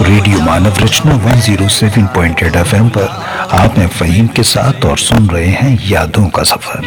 Radio मानव रचना 107.8 FM पर आप हैं फहीम के साथ और सुन रहे हैं यादों का सफर।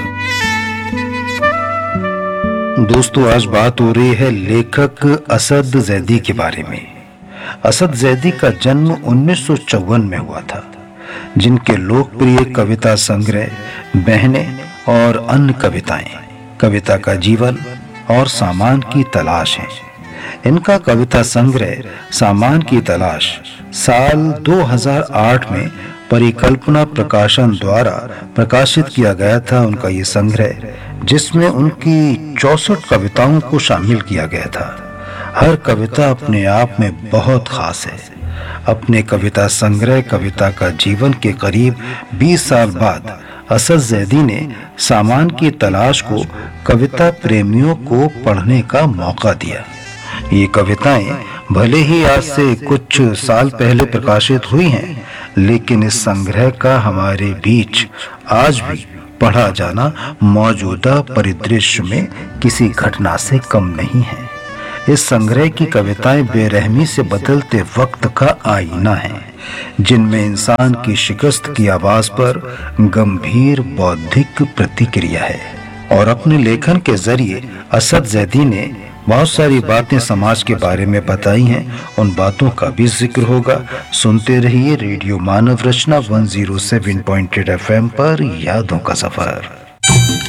दोस्तों, आज बात हो रही है लेखक असद ज़ैदी के बारे में। असद ज़ैदी का जन्म 1954 में हुआ था, जिनके लोकप्रिय कविता संग्रह बहनें और अन्य कविताएं, कविता का जीवन और सामान की तलाश हैं। इनका कविता संग्रह सामान की तलाश साल 2008 में परिकल्पना प्रकाशन द्वारा प्रकाशित किया गया था। उनका ये संग्रह, जिसमें उनकी 64 कविताओं को शामिल किया गया था। हर कविता अपने आप में बहुत खास है। अपने कविता संग्रह कविता का जीवन के करीब 20 साल बाद असद ज़ैदी ने सामान की तलाश को कविता प्रेमियों को पढ़ने का मौका दिया। ये कविताएं भले ही आज से कुछ साल पहले प्रकाशित हुई हैं, लेकिन इस संग्रह का हमारे बीच आज भी पढ़ा जाना मौजूदा परिदृश्य में किसी घटना से कम नहीं है। इस संग्रह की कविताएं बेरहमी से बदलते वक्त का आईना है, जिनमें इंसान की शिकस्त की आवाज पर गंभीर बौद्धिक प्रतिक्रिया है। और अपने लेखन के जरिए असद ज़ैदी ने बहुत सारी बातें समाज के बारे में बताई हैं। उन बातों का भी जिक्र होगा। सुनते रहिए रेडियो मानव रचना 107.8 FM पर यादों का सफर।